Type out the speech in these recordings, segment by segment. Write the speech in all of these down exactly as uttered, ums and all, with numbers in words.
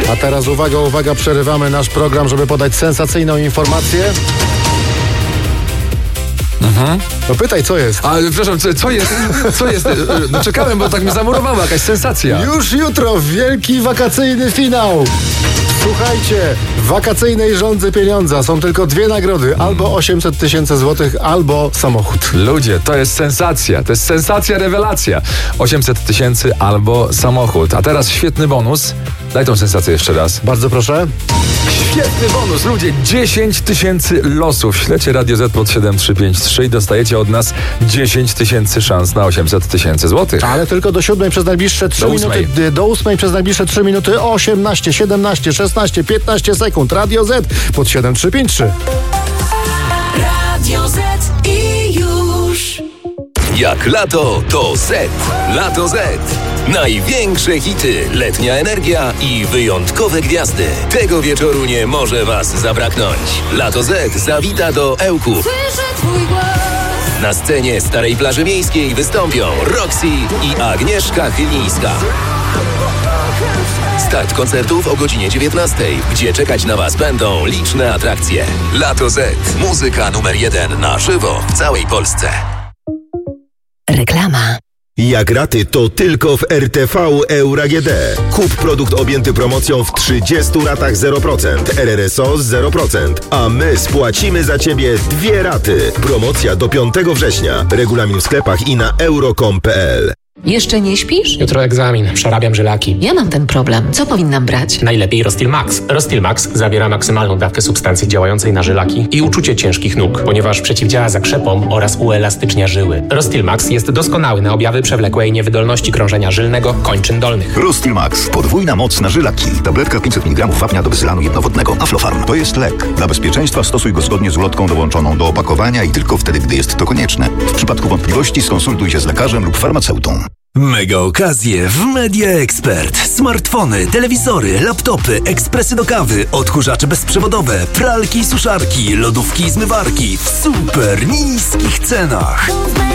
A teraz uwaga, uwaga, przerywamy nasz program, żeby podać sensacyjną informację. Mhm. No pytaj, co jest? A, przepraszam, co, co jest? Co jest? No czekałem, bo tak mnie zamurowała jakaś sensacja. Już jutro wielki wakacyjny finał. Słuchajcie, w wakacyjnej żądzy pieniądza są tylko dwie nagrody. Albo osiemset tysięcy złotych, albo samochód. Ludzie, to jest sensacja. To jest sensacja, rewelacja. osiemset tysięcy albo samochód. A teraz świetny bonus. Daj tą sensację jeszcze raz. Bardzo proszę. Świetny bonus, ludzie. dziesięć tysięcy losów. Śledźcie Radio Z pod siedem trzy pięć trzy i dostajecie od nas dziesięć tysięcy szans na osiemset tysięcy złotych. Ale tylko do siódmej przez najbliższe trzy Do minuty. ósmej. Do ósmej przez najbliższe trzy minuty. osiemnaście, siedemnaście, szesnaście, piętnaście sekund. Radio Z pod siedem trzy pięć trzy. Radio Z i już. Jak lato, to Z. Lato Z. Największe hity, letnia energia i wyjątkowe gwiazdy. Tego wieczoru nie może was zabraknąć. Lato Z zawita do Ełku. Słyszę twój głos. Na scenie Starej Plaży Miejskiej wystąpią Roxy i Agnieszka Chylińska. Start koncertów o godzinie dziewiętnastej, gdzie czekać na was będą liczne atrakcje. Lato Z. Muzyka numer jeden na żywo w całej Polsce. Reklama. Jak raty, to tylko w R T V Euro A G D. Kup produkt objęty promocją w trzydziestu ratach zero procent, R R S O z zero procent, a my spłacimy za Ciebie dwie raty. Promocja do piątego września. Regulamin w sklepach i na euro kropka com kropka p l. Jeszcze nie śpisz? Jutro egzamin, przerabiam żylaki. Ja mam ten problem. Co powinnam brać? Najlepiej Rostil Max. Rostil Max zawiera maksymalną dawkę substancji działającej na żylaki i uczucie ciężkich nóg, ponieważ przeciwdziała zakrzepom oraz uelastycznia żyły. Rostil Max jest doskonały na objawy przewlekłej niewydolności krążenia żylnego kończyn dolnych. Rostil Max. Podwójna moc na żylaki. Tabletka pięćset miligramów wapnia do wysylanu jednowodnego. Aflofarm. To jest lek. Dla bezpieczeństwa stosuj go zgodnie z ulotką dołączoną do opakowania i tylko wtedy, gdy jest to konieczne. W przypadku wątpliwości skonsultuj się z lekarzem lub farmaceutą. Mega okazje w Media Expert. Smartfony, telewizory, laptopy, ekspresy do kawy, odkurzacze bezprzewodowe, pralki i suszarki, lodówki i zmywarki w super niskich cenach.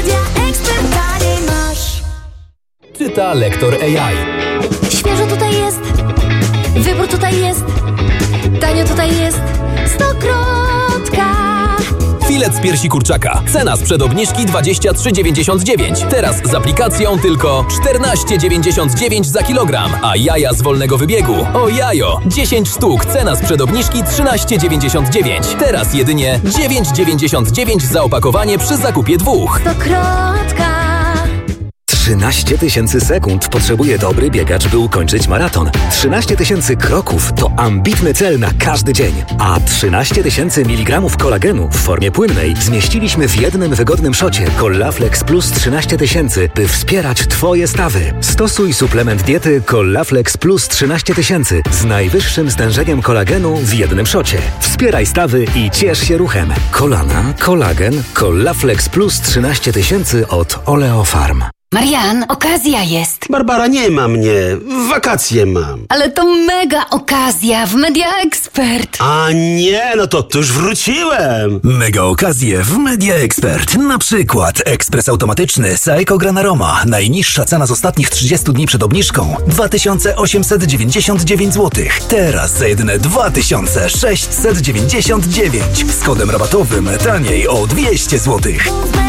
Czyta lektor A I. Świeżo tutaj jest, wybór tutaj jest, tanio tutaj jest, stokrotka. Filet z piersi kurczaka. Cena sprzed obniżki dwadzieścia trzy dziewięćdziesiąt dziewięć. Teraz z aplikacją tylko czternaście dziewięćdziesiąt dziewięć za kilogram. A jaja z wolnego wybiegu. O jajo! dziesięć sztuk. Cena sprzed obniżki trzynaście dziewięćdziesiąt dziewięć. Teraz jedynie dziewięć dziewięćdziesiąt dziewięć za opakowanie przy zakupie dwóch. Stokrotka. trzynaście tysięcy sekund potrzebuje dobry biegacz, by ukończyć maraton. trzynaście tysięcy kroków to ambitny cel na każdy dzień. A trzynaście tysięcy miligramów kolagenu w formie płynnej zmieściliśmy w jednym wygodnym szocie Collaflex Plus trzynaście tysięcy, by wspierać Twoje stawy. Stosuj suplement diety Collaflex Plus trzynaście tysięcy z najwyższym stężeniem kolagenu w jednym szocie. Wspieraj stawy i ciesz się ruchem. Kolana, kolagen, Collaflex Plus trzynaście tysięcy od Oleofarm. Marian, okazja jest. Barbara, nie ma mnie. Wakacje mam. Ale to mega okazja w Media Expert. A nie, no to, to już wróciłem. Mega okazje w Media Expert. Na przykład ekspres automatyczny Saeco Granaroma. Najniższa cena z ostatnich trzydziestu dni przed obniżką dwa tysiące osiemset dziewięćdziesiąt dziewięć złotych. Teraz za jedyne dwa tysiące sześćset dziewięćdziesiąt dziewięć. Z kodem rabatowym taniej o dwieście złotych.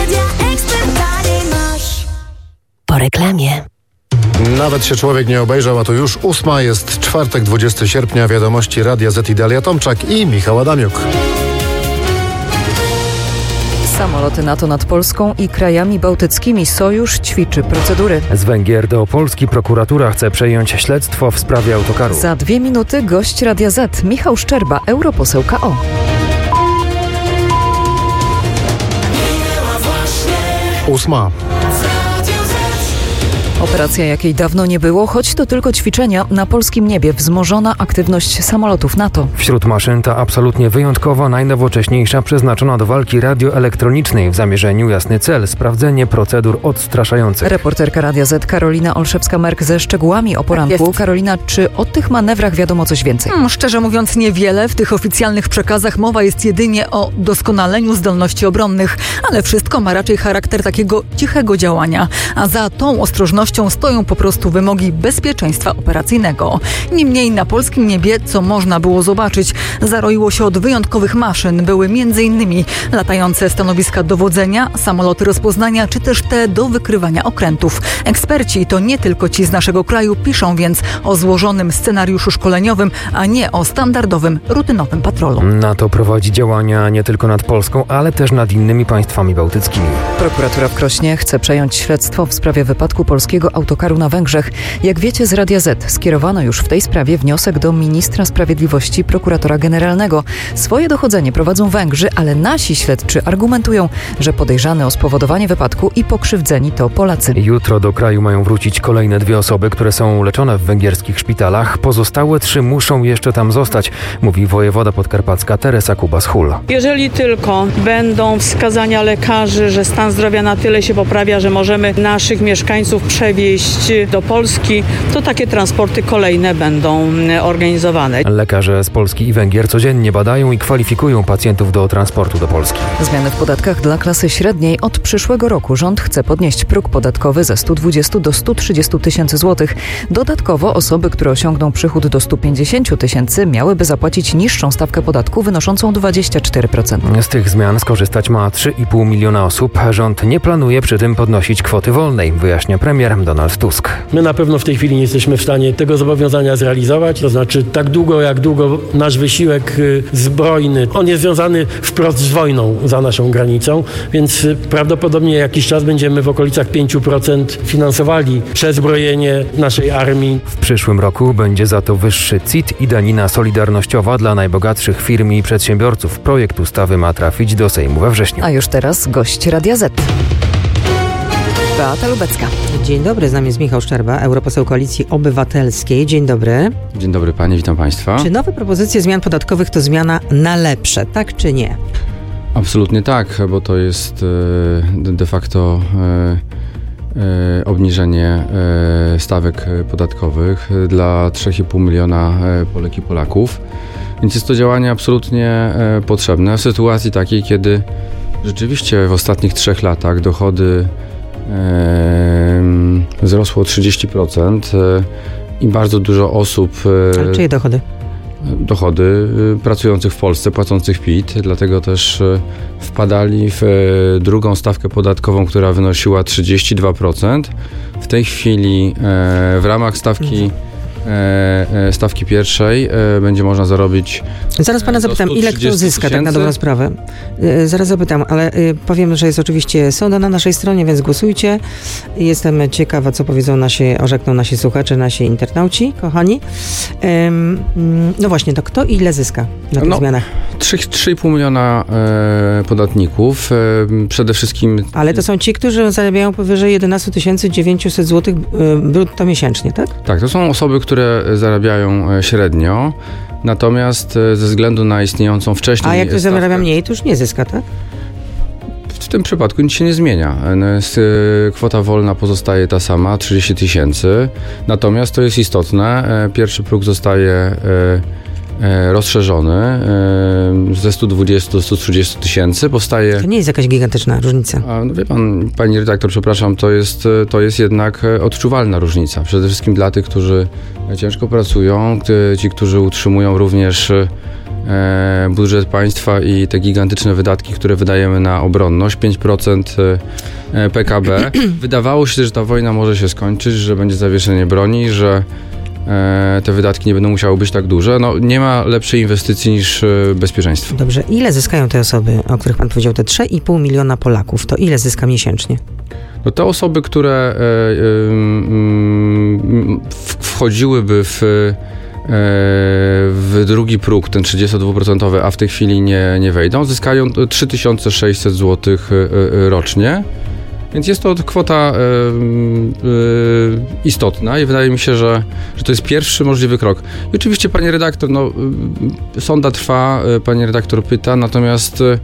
Po reklamie. Nawet się człowiek nie obejrzał, a to już ósma, jest czwartek, dwudziestego sierpnia, wiadomości Radia Z i Dalia Tomczak i Michał Adamiuk. Samoloty NATO nad Polską i krajami bałtyckimi. Sojusz ćwiczy procedury. Z Węgier do Polski prokuratura chce przejąć śledztwo w sprawie autokaru. Za dwie minuty gość Radia Z, Michał Szczerba, europoseł K O. Ósma. Operacja, jakiej dawno nie było, choć to tylko ćwiczenia, na polskim niebie wzmożona aktywność samolotów NATO. Wśród maszyn ta absolutnie wyjątkowo najnowocześniejsza, przeznaczona do walki radioelektronicznej. W zamierzeniu jasny cel – sprawdzenie procedur odstraszających. Reporterka Radia Z Karolina Olszewska-Merk ze szczegółami o poranku. Jest. Karolina, czy o tych manewrach wiadomo coś więcej? Hmm, szczerze mówiąc niewiele. W tych oficjalnych przekazach mowa jest jedynie o doskonaleniu zdolności obronnych, ale wszystko ma raczej charakter takiego cichego działania. A za tą ostrożnością pewnością stoją po prostu wymogi bezpieczeństwa operacyjnego. Niemniej na polskim niebie, co można było zobaczyć, zaroiło się od wyjątkowych maszyn. Były między innymi latające stanowiska dowodzenia, samoloty rozpoznania, czy też te do wykrywania okrętów. Eksperci, to nie tylko ci z naszego kraju, piszą więc o złożonym scenariuszu szkoleniowym, a nie o standardowym, rutynowym patrolu. NATO prowadzi działania nie tylko nad Polską, ale też nad innymi państwami bałtyckimi. Prokuratura w Krośnie chce przejąć śledztwo w sprawie wypadku polskiego autokaru na Węgrzech. Jak wiecie z Radia Z, skierowano już w tej sprawie wniosek do ministra sprawiedliwości, prokuratora generalnego. Swoje dochodzenie prowadzą Węgrzy, ale nasi śledczy argumentują, że podejrzany o spowodowanie wypadku i pokrzywdzeni to Polacy. Jutro do kraju mają wrócić kolejne dwie osoby, które są leczone w węgierskich szpitalach. Pozostałe trzy muszą jeszcze tam zostać, mówi wojewoda podkarpacka Teresa Kubas-Hul. Jeżeli tylko będą wskazania lekarzy, że stan zdrowia na tyle się poprawia, że możemy naszych mieszkańców przewieźć do Polski, to takie transporty kolejne będą organizowane. Lekarze z Polski i Węgier codziennie badają i kwalifikują pacjentów do transportu do Polski. Zmiany w podatkach dla klasy średniej. Od przyszłego roku rząd chce podnieść próg podatkowy ze stu dwudziestu do stu trzydziestu tysięcy złotych. Dodatkowo osoby, które osiągną przychód do stu pięćdziesięciu tysięcy, miałyby zapłacić niższą stawkę podatku wynoszącą dwadzieścia cztery procent. Z tych zmian skorzystać ma trzy i pół miliona osób. Rząd nie planuje przy tym podnosić kwoty wolnej, wyjaśnia premier Donald Tusk. My na pewno w tej chwili nie jesteśmy w stanie tego zobowiązania zrealizować, to znaczy tak długo, jak długo nasz wysiłek zbrojny, on jest związany wprost z wojną za naszą granicą, więc prawdopodobnie jakiś czas będziemy w okolicach pięć procent finansowali przezbrojenie naszej armii. W przyszłym roku będzie za to wyższy C I T i danina solidarnościowa dla najbogatszych firm i przedsiębiorców. Projekt ustawy ma trafić do Sejmu we wrześniu. A już teraz gość Radia Z. Beata Lubecka. Dzień dobry, z nami jest Michał Szczerba, europoseł Koalicji Obywatelskiej. Dzień dobry. Dzień dobry Pani, witam Państwa. Czy nowe propozycje zmian podatkowych to zmiana na lepsze, tak czy nie? Absolutnie tak, bo to jest de facto obniżenie stawek podatkowych dla trzech i pół miliona Polek i Polaków. Więc jest to działanie absolutnie potrzebne w sytuacji takiej, kiedy rzeczywiście w ostatnich trzech latach dochody wzrosło o trzydzieści procent i bardzo dużo osób... Ale czyje dochody? Dochody pracujących w Polsce, płacących P I T, dlatego też wpadali w drugą stawkę podatkową, która wynosiła trzydzieści dwa procent. W tej chwili w ramach stawki stawki pierwszej będzie można zarobić. Zaraz pana zapytam, ile kto zyska, tak na dobrą sprawę. Zaraz zapytam, ale powiem, że jest oczywiście sonda na naszej stronie, więc głosujcie. Jestem ciekawa, co powiedzą nasi, orzekną nasi słuchacze, nasi internauci, kochani. No właśnie, to kto ile zyska na tych no, zmianach? trzy i pół miliona e, podatników. E, przede wszystkim... Ale to są ci, którzy zarabiają powyżej jedenaście tysięcy dziewięćset złotych brutto miesięcznie, tak? Tak, to są osoby, które zarabiają średnio, natomiast ze względu na istniejącą wcześniej... A jak ktoś stawkę, zarabia mniej, to już nie zyska, tak? W tym przypadku nic się nie zmienia. Kwota wolna pozostaje ta sama, trzydzieści tysięcy, natomiast to jest istotne. Pierwszy próg zostaje rozszerzony ze stu dwudziestu do stu trzydziestu tysięcy. Powstaje... To nie jest jakaś gigantyczna różnica. A, no wie pan, pani redaktor, przepraszam, to jest, to jest jednak odczuwalna różnica. Przede wszystkim dla tych, którzy ciężko pracują, ci, którzy utrzymują również budżet państwa i te gigantyczne wydatki, które wydajemy na obronność, pięć procent P K B. Wydawało się, że ta wojna może się skończyć, że będzie zawieszenie broni, że te wydatki nie będą musiały być tak duże. No, nie ma lepszej inwestycji niż bezpieczeństwo. Dobrze, ile zyskają te osoby, o których pan powiedział, te trzy i pół miliona Polaków? To ile zyska miesięcznie? No te osoby, które wchodziłyby w w drugi próg, ten trzydziestodwuprocentowy, a w tej chwili nie, nie wejdą, zyskają trzy tysiące sześćset złotych rocznie. Więc jest to kwota y, y, istotna i wydaje mi się, że, że to jest pierwszy możliwy krok. I oczywiście, panie redaktor, no, y, sonda trwa, y, pani redaktor pyta, natomiast y,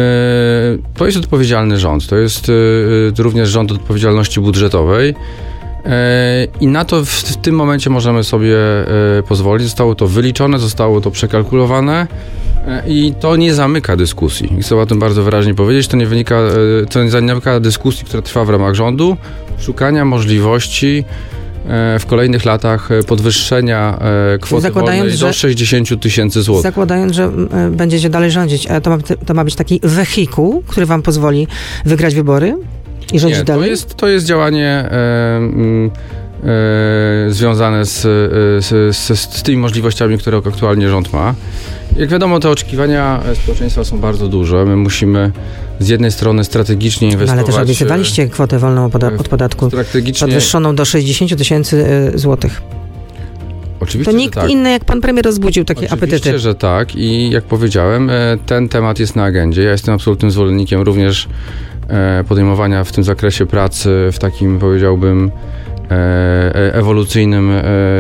to jest odpowiedzialny rząd. To jest y, y, również rząd odpowiedzialności budżetowej. I na to w, w tym momencie możemy sobie pozwolić. Zostało to wyliczone, zostało to przekalkulowane i to nie zamyka dyskusji. Chcę o tym bardzo wyraźnie powiedzieć. To nie wynika, to nie zamyka dyskusji, która trwa w ramach rządu, szukania możliwości w kolejnych latach podwyższenia kwoty zakładając, wolnej do sześćdziesiąt tysięcy złotych. Zakładając, że będziecie dalej rządzić, to ma, to ma być taki wehikuł, który wam pozwoli wygrać wybory i rządzić Nie, dalej? To jest, to jest działanie e, e, związane z, z, z, z tymi możliwościami, które aktualnie rząd ma. Jak wiadomo, te oczekiwania społeczeństwa są bardzo duże. My musimy z jednej strony strategicznie inwestować... No, ale też obiecywaliście kwotę wolną od podatku podwyższoną do sześćdziesiąt tysięcy złotych. Oczywiście, to nikt tak. inny jak pan premier rozbudził takie Oczywiście, apetyty. Oczywiście, że tak i jak powiedziałem, ten temat jest na agendzie. Ja jestem absolutnym zwolennikiem również podejmowania w tym zakresie pracy w takim, powiedziałbym, ewolucyjnym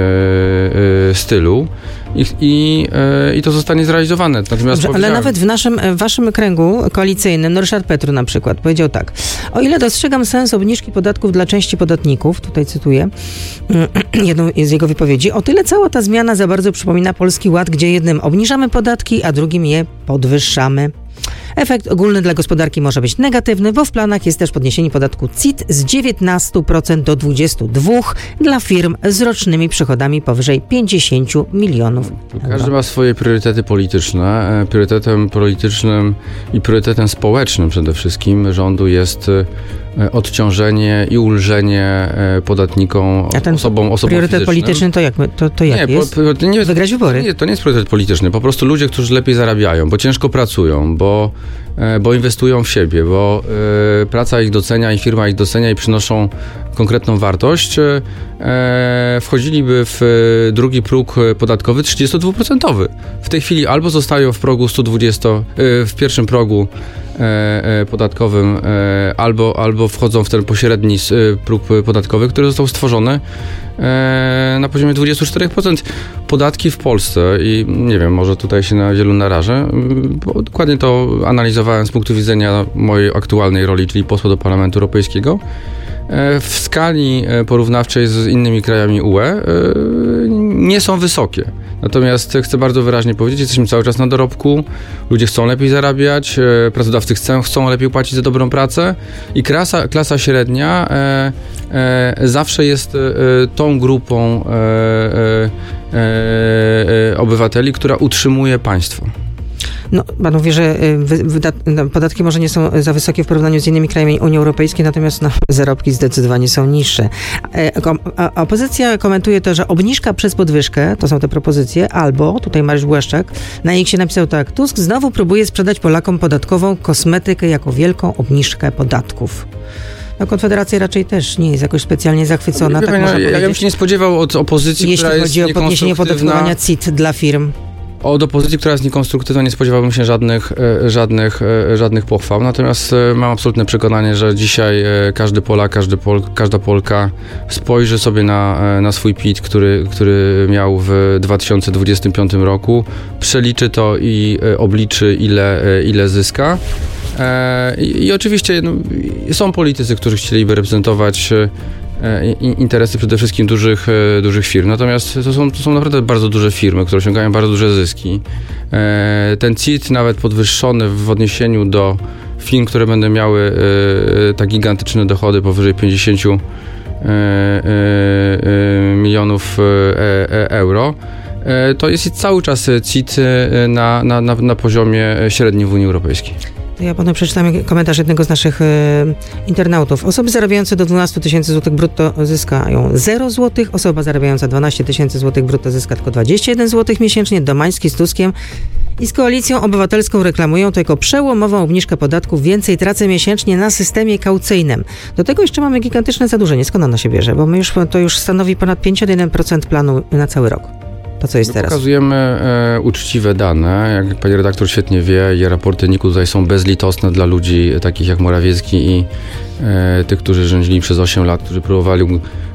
stylu i, i, i to zostanie zrealizowane. Natomiast Dobrze, ale nawet w naszym, w waszym kręgu koalicyjnym, no Ryszard Petru na przykład powiedział tak: o ile dostrzegam sens obniżki podatków dla części podatników, tutaj cytuję jedną z jego wypowiedzi, o tyle cała ta zmiana za bardzo przypomina Polski Ład, gdzie jednym obniżamy podatki, a drugim je podwyższamy. Efekt ogólny dla gospodarki może być negatywny, bo w planach jest też podniesienie podatku C I T z dziewiętnaście procent do dwadzieścia dwa procent dla firm z rocznymi przychodami powyżej pięćdziesiąt milionów euro. Każdy ma swoje priorytety polityczne. Priorytetem politycznym i priorytetem społecznym przede wszystkim rządu jest odciążenie i ulżenie podatnikom, A ten osobom, osobom priorytet fizycznym. polityczny to jak, to, to jak nie, jest? Po, po, nie, Wygrać wybory? Nie, to nie jest priorytet polityczny. Po prostu ludzie, którzy lepiej zarabiają, bo ciężko pracują, bo, bo inwestują w siebie, bo e, praca ich docenia i firma ich docenia i przynoszą konkretną wartość, e, wchodziliby w drugi próg podatkowy trzydziestodwuprocentowy. W tej chwili albo zostają w progu sto dwadzieścia, e, w pierwszym progu e, podatkowym, e, albo, albo wchodzą w ten pośredni e, próg podatkowy, który został stworzony e, na poziomie dwadzieścia cztery procent. Podatki w Polsce i nie wiem, może tutaj się na wielu narażę, bo dokładnie to analizowałem z punktu widzenia mojej aktualnej roli, czyli posła do Parlamentu Europejskiego. W skali porównawczej z innymi krajami U E nie są wysokie. Natomiast chcę bardzo wyraźnie powiedzieć, jesteśmy cały czas na dorobku, ludzie chcą lepiej zarabiać, pracodawcy chcą, chcą lepiej płacić za dobrą pracę i klasa, klasa średnia e, e, zawsze jest e, tą grupą e, e, e, obywateli, która utrzymuje państwo. No, pan mówi, że wydat- podatki może nie są za wysokie w porównaniu z innymi krajami Unii Europejskiej, natomiast no, zarobki zdecydowanie są niższe. A opozycja komentuje to, że obniżka przez podwyżkę, to są te propozycje, albo, tutaj Mariusz Błaszczak, na ich się napisał tak: Tusk znowu próbuje sprzedać Polakom podatkową kosmetykę jako wielką obniżkę podatków. No, Konfederacja raczej też nie jest jakoś specjalnie zachwycona. Tak ja, ja bym się nie spodziewał od opozycji, jeśli która chodzi jest o podniesienie opodatkowania C I T dla firm. Od opozycji, która jest niekonstruktywna, nie spodziewałbym się żadnych, żadnych, żadnych pochwał. Natomiast mam absolutne przekonanie, że dzisiaj każdy Polak, każdy Pol, każda Polka spojrzy sobie na, na swój P I T, który, który miał w dwa tysiące dwudziestym piątym roku, przeliczy to i obliczy, ile, ile zyska. I, i oczywiście no, są politycy, którzy chcieliby reprezentować interesy przede wszystkim dużych, dużych firm. Natomiast to są, to są naprawdę bardzo duże firmy, które osiągają bardzo duże zyski. Ten C I T nawet podwyższony w odniesieniu do firm, które będą miały tak gigantyczne dochody powyżej pięćdziesiąt milionów euro, to jest cały czas C I T na, na, na, na poziomie średnim w Unii Europejskiej. Ja potem przeczytam komentarz jednego z naszych y, internautów. Osoby zarabiające do dwanaście tysięcy złotych brutto zyskają zero złotych, osoba zarabiająca dwanaście tysięcy złotych brutto zyska tylko dwadzieścia jeden złotych miesięcznie. Domański z Tuskiem i z Koalicją Obywatelską reklamują to jako przełomową obniżkę podatków, więcej tracę miesięcznie na systemie kaucyjnym. Do tego jeszcze mamy gigantyczne zadłużenie. Skąd ono się bierze? Bo my już, to już stanowi ponad pięćdziesiąt jeden procent planu na cały rok. To co jest teraz? Pokazujemy e, uczciwe dane. Jak pani redaktor świetnie wie, i raporty N I K-u tutaj są bezlitosne dla ludzi takich jak Morawiecki i e, tych, którzy rządzili przez osiem lat, którzy próbowali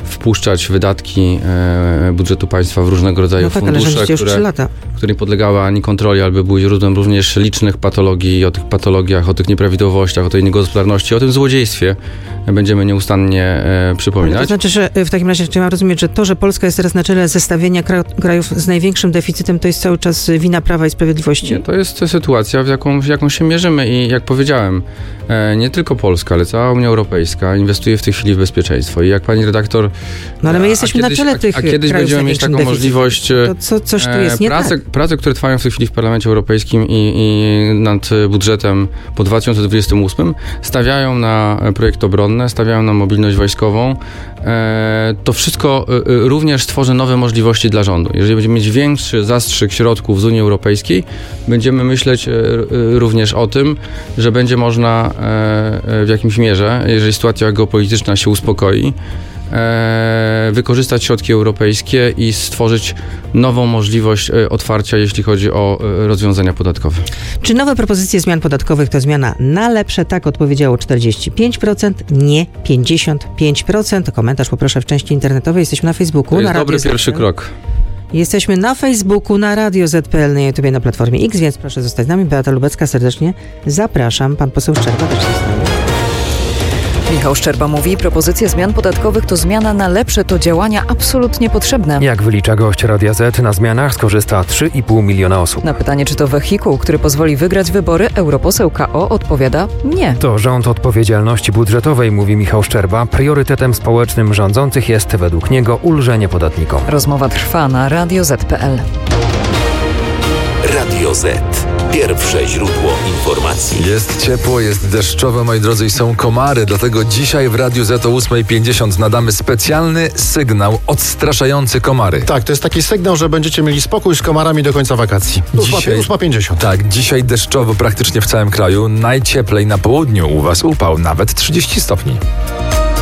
wpuszczać wydatki e, budżetu państwa w różnego rodzaju no tak, fundusze, ale które, już lata. które nie podlegały ani kontroli, albo były źródłem również licznych patologii i o tych patologiach, o tych nieprawidłowościach, o tej niegospodarności, o tym złodziejstwie będziemy nieustannie e, przypominać. Ale to znaczy, że w takim razie chciałam rozumieć, że to, że Polska jest teraz na czele zestawienia krajów z największym deficytem, to jest cały czas wina Prawa i Sprawiedliwości? Nie, to jest sytuacja, w jaką, w jaką się mierzymy i jak powiedziałem, e, nie tylko Polska, ale cała Unia Europejska inwestuje w tej chwili w bezpieczeństwo i jak pani redaktor... No ale my jesteśmy kiedyś, na czele tych A, a kiedyś krajów będziemy mieć taką deficytem. możliwość... To co, coś tu jest nie prace, tak. prace, które trwają w tej chwili w Parlamencie Europejskim i, i nad budżetem po dwa tysiące dwudziestym ósmym stawiają na projekt obronny, stawiają na mobilność wojskową. E, to wszystko e, również stworzy nowe możliwości dla rządu. Jeżeli będziemy mieć większy zastrzyk środków z Unii Europejskiej, będziemy myśleć e, e, również o tym, że będzie można e, w jakimś mierze, jeżeli sytuacja geopolityczna się uspokoi, e, wykorzystać środki europejskie i stworzyć nową możliwość e, otwarcia, jeśli chodzi o e, rozwiązania podatkowe. Czy nowe propozycje zmian podatkowych to zmiana na lepsze? Tak odpowiedziało czterdzieści pięć procent, nie pięćdziesiąt pięć procent. Komentarz poproszę w części internetowej. Jesteśmy na Facebooku. To jest na dobry pierwszy krok. Jesteśmy na Facebooku, na Radio Z P L, na YouTubie, na Platformie X, więc proszę zostać z nami. Beata Lubecka, serdecznie zapraszam. Pan poseł Szczerba też jest z nami. Michał Szczerba mówi, propozycje zmian podatkowych to zmiana na lepsze, to działania absolutnie potrzebne. Jak wylicza gość Radia Z, na zmianach skorzysta trzy i pół miliona osób. Na pytanie, czy to wehikuł, który pozwoli wygrać wybory, europoseł K O odpowiada nie. To rząd odpowiedzialności budżetowej, mówi Michał Szczerba. Priorytetem społecznym rządzących jest według niego ulżenie podatnikom. Rozmowa trwa na radio zet kropka pe el. Radio Z. Pierwsze źródło informacji. Jest ciepło, jest deszczowo, moi drodzy, i są komary, dlatego dzisiaj w Radiu Z o ósma pięćdziesiąt nadamy specjalny sygnał odstraszający komary. Tak, to jest taki sygnał, że będziecie mieli spokój z komarami do końca wakacji. ósma pięćdziesiąt. Tak, dzisiaj deszczowo praktycznie w całym kraju. Najcieplej na południu, u was upał, nawet trzydzieści stopni.